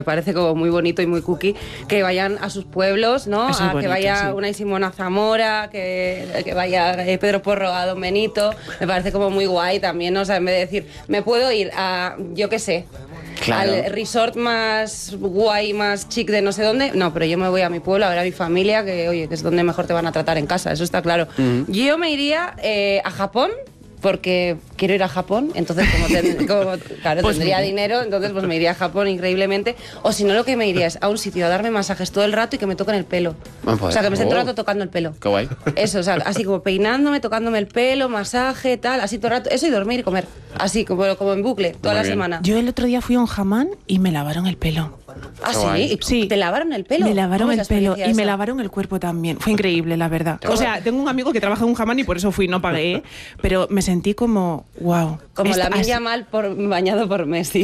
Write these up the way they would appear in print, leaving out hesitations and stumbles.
Me parece como muy bonito y muy cookie que vayan a sus pueblos, ¿no? Que vaya Unai Simón a Zamora, que vaya Pedro Porro a Don Benito. Me parece como muy guay también, ¿no? O sea, en vez de decir, me puedo ir a, yo qué sé, claro, al resort más guay, más chic de no sé dónde. No, pero yo me voy a mi pueblo a ver a mi familia, que oye, que es donde mejor te van a tratar en casa, eso está claro. Yo me iría a Japón, porque quiero ir a Japón, entonces claro, pues tendría dinero, entonces pues me iría a Japón increíblemente. O si no, lo que me iría es a un sitio a darme masajes todo el rato y que me toquen el pelo. O sea, que me esté todo el rato tocando el pelo. Qué guay. Eso, o sea, así como peinándome, tocándome el pelo, masaje, tal, así todo el rato. Eso y dormir y comer. Así, como en bucle, toda la semana. Yo el otro día fui a un hammam y me lavaron el pelo. ¿Ah, sí? Sí. ¿Te lavaron el pelo? Me lavaron el pelo y esa? me lavaron el cuerpo también. Fue increíble, la verdad. O sea, tengo un amigo que trabaja en un hammam y por eso fui, no pagué, pero me sentí como, wow. Como Lamine Yamal bañado por Messi.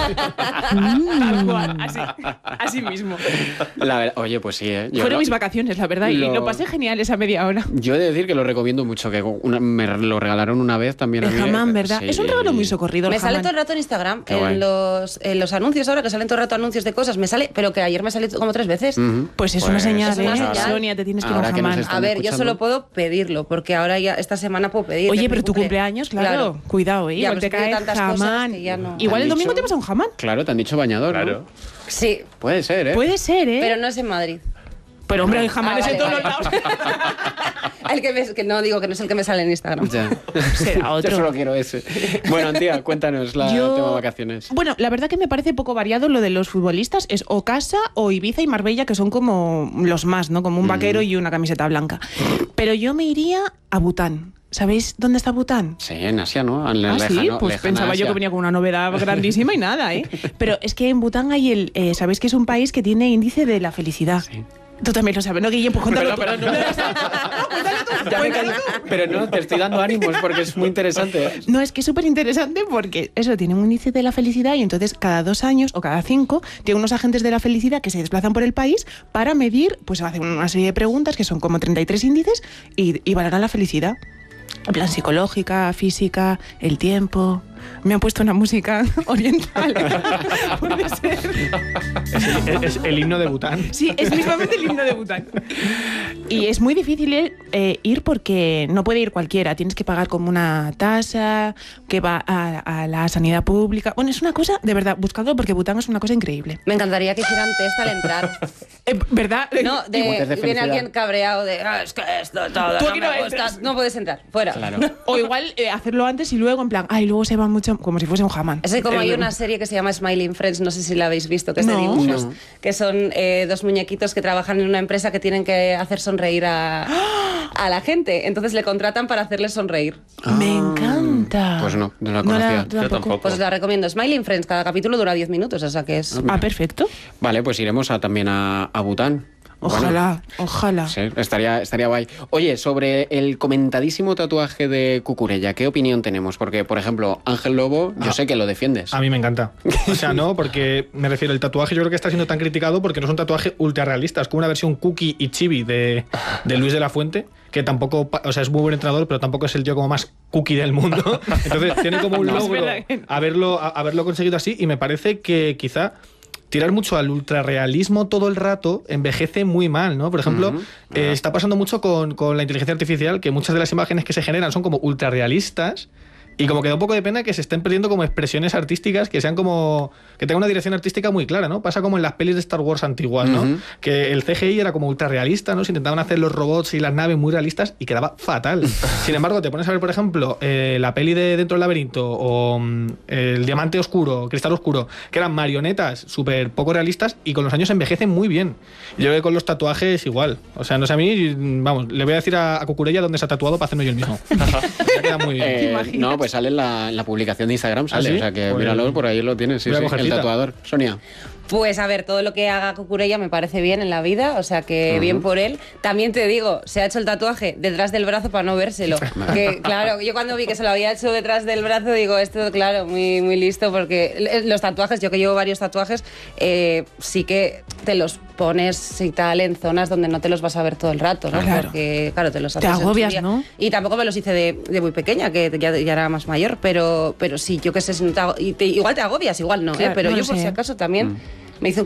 Tal cual, así mismo. Oye, pues sí, Fueron mis vacaciones, la verdad, y lo pasé genial esa media hora. Yo he de decir que lo recomiendo mucho, que me lo regalaron una vez también a mí. El hammam, ¿verdad? Sí. Es un regalo muy socorrido. Me sale todo el rato en Instagram, en los anuncios ahora, que salen todo el rato anuncios de cosas, me sale, pero que ayer me sale como 3 veces. Pues es una señal, es una señal. Sonia, te tienes que ir a un hammam. A ver, yo solo puedo pedirlo, porque ahora ya esta semana puedo pedir. Oye, pero tu cumpleaños, claro. Cuidado, ya, igual te cae hammam. No. Igual el domingo te vas a un hammam. Claro, te han dicho bañador, claro. ¿no? Sí. Puede ser, ¿eh? Puede ser, ¿eh? Pero no es en Madrid. Pero hombre, el hammam es en todos los lados. Que no digo que no es el que me sale en Instagram. Ya. Será otro. Yo solo quiero ese. Bueno, tía, cuéntanos tema vacaciones. Bueno, la verdad que me parece poco variado lo de los futbolistas. Es o casa o Ibiza y Marbella, que son como los más, ¿no? Como un vaquero y una camiseta blanca. Pero yo me iría a Bután. ¿Sabéis dónde está Bután? Sí, en Asia, ¿no? Sí, pues pensaba yo que venía con una novedad grandísima y nada, ¿eh? Pero es que en Bután hay ¿sabéis que es un país que tiene índice de la felicidad? Sí. Tú también lo sabes, ¿no, Guille? Pues cuéntalo tú. Pero no, te estoy dando ánimos porque es muy interesante, ¿eh? No, es que es súper interesante porque eso, tiene un índice de la felicidad y entonces cada 2 años o cada 5 tiene unos agentes de la felicidad que se desplazan por el país para medir, pues hacen una serie de preguntas que son como 33 índices y valoran la felicidad. En plan psicológica, física, el tiempo. Me han puesto una música oriental. Puede ser. Es el himno de Bután. Sí, es mismamente el himno de Bután. Y es muy difícil ir porque no puede ir cualquiera. Tienes que pagar como una tasa que va a la sanidad pública. Bueno, es una cosa, de verdad, buscadlo porque Bután es una cosa increíble. Me encantaría que hicieran test al entrar. ¿Verdad? No, viene alguien cabreado de es que esto todo no me gusta, no puedes entrar, fuera. Claro. O igual hacerlo antes y luego en plan, luego se va mucho, como si fuese un hammam. Es como hay una serie que se llama Smiling Friends, no sé si la habéis visto, que es de dibujos, que son 2 muñequitos que trabajan en una empresa que tienen que hacer sonreír a la gente. Entonces le contratan para hacerles sonreír. Me encanta. Pues no la conocía. Yo tampoco. Pues la recomiendo. Smiling Friends, cada capítulo dura 10 minutos, o sea que es... Perfecto. Vale, pues iremos también a Bután. Ojalá. Sí, estaría guay. Oye, sobre el comentadísimo tatuaje de Cucurella, ¿qué opinión tenemos? Porque, por ejemplo, Ángel Lobo, yo sé que lo defiendes. A mí me encanta. O sea, no, porque me refiero, el tatuaje yo creo que está siendo tan criticado porque no es un tatuaje ultra realista, es como una versión cookie y chibi de Luis de la Fuente, que tampoco, o sea, es muy buen entrenador, pero tampoco es el tío como más cookie del mundo. Entonces tiene como un logro haberlo conseguido así, y me parece que quizá tirar mucho al ultrarrealismo todo el rato envejece muy mal, ¿no? Por ejemplo, está pasando mucho con la inteligencia artificial, que muchas de las imágenes que se generan son como ultrarrealistas y como que da un poco de pena que se estén perdiendo como expresiones artísticas que sean como... que tengan una dirección artística muy clara, ¿no? Pasa como en las pelis de Star Wars antiguas, ¿no? Que el CGI era como ultrarrealista, ¿no? Se intentaban hacer los robots y las naves muy realistas y quedaba fatal. Sin embargo, te pones a ver, por ejemplo, la peli de Dentro del laberinto o El diamante oscuro, Cristal oscuro, que eran marionetas súper poco realistas y con los años envejecen muy bien. Yo creo que con los tatuajes igual. O sea, no sé, a mí, vamos, le voy a decir a Cucurella dónde se ha tatuado para hacerme yo el mismo. Ya queda muy bien. No, pues sale en la publicación de Instagram, sale. ¿Ah, sí? O sea que Pues míralo, por ahí lo tienes, sí, el tatuador. Sonia. Pues a ver, todo lo que haga Cucurella me parece bien en la vida, o sea que bien por él. También te digo, se ha hecho el tatuaje detrás del brazo para no vérselo. Que claro, yo cuando vi que se lo había hecho detrás del brazo, digo, esto claro, muy, muy listo, porque los tatuajes, yo que llevo varios tatuajes, sí que te los pones y tal en zonas donde no te los vas a ver todo el rato, ¿no? Claro. Porque claro, te los haces te agobias, ¿no? Y tampoco me los hice de muy pequeña, que ya era más mayor, pero sí, yo qué sé, igual te agobias, igual no, claro, pero no yo lo por sé. si acaso también...